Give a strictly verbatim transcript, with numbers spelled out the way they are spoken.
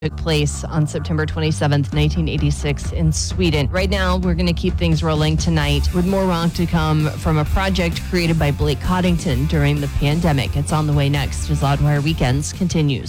took place on September twenty-seventh, nineteen eighty-six in Sweden. Right now, we're going to keep things rolling tonight with more rock to come from a project created by Blake Coddington during the pandemic. It's on the way next as Loudwire Weekends continues.